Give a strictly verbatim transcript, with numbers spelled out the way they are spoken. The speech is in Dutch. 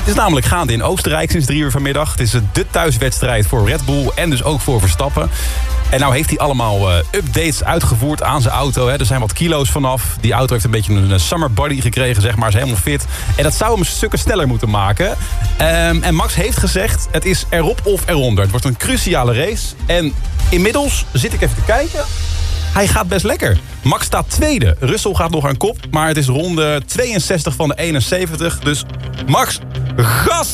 is namelijk gaande in Oostenrijk sinds drie uur vanmiddag. Het is de thuiswedstrijd voor Red Bull en dus ook voor Verstappen. En nou heeft hij allemaal uh, updates uitgevoerd aan zijn auto. Hè. Er zijn wat kilo's vanaf. Die auto heeft een beetje een summer body gekregen, zeg maar. Is helemaal fit. En dat zou hem stukken sneller moeten maken. Um, en Max heeft gezegd, het is erop of eronder. Het wordt een cruciale race. En inmiddels zit ik even te kijken. Hij gaat best lekker. Max staat tweede. Russell gaat nog aan kop. Maar het is ronde tweeënzestig van de eenenzeventig. Dus Max, gas!